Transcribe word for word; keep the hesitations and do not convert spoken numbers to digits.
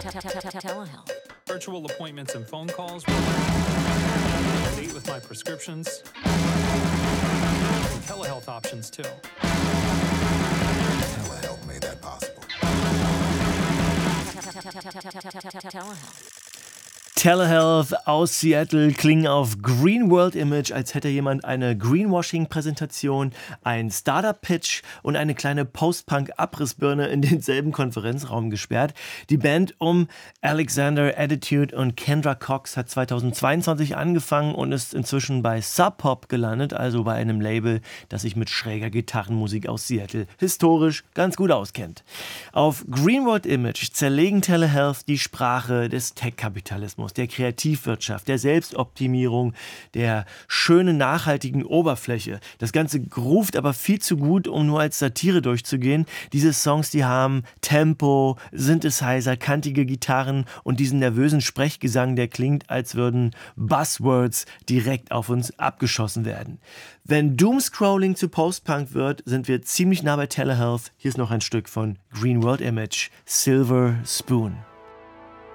Telehealth. Virtual appointments and phone calls. Date with my prescriptions. And telehealth options too. Telehealth made that possible. Telehealth. Telehealth aus Seattle klingen auf Green World Image, als hätte jemand eine Greenwashing-Präsentation, ein Startup-Pitch und eine kleine Post-Punk-Abrissbirne in denselben Konferenzraum gesperrt. Die Band um Alexander Attitude und Kendra Cox hat zweitausendzweiundzwanzig angefangen und ist inzwischen bei Sub Pop gelandet, also bei einem Label, das sich mit schräger Gitarrenmusik aus Seattle historisch ganz gut auskennt. Auf Green World Image zerlegen Telehealth die Sprache des Tech-Kapitalismus, der Kreativwirtschaft, der Selbstoptimierung, der schönen, nachhaltigen Oberfläche. Das Ganze groovt aber viel zu gut, um nur als Satire durchzugehen. Diese Songs, die haben Tempo, Synthesizer, kantige Gitarren und diesen nervösen Sprechgesang, der klingt, als würden Buzzwords direkt auf uns abgeschossen werden. Wenn Doomscrolling zu Post-Punk wird, sind wir ziemlich nah bei Telehealth. Hier ist noch ein Stück von Green World Image, Silver Spoon.